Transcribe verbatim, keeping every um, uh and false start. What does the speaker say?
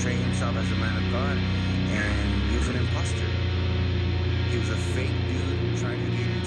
portray himself as a man of God, and he was an imposter. He was a fake dude trying to get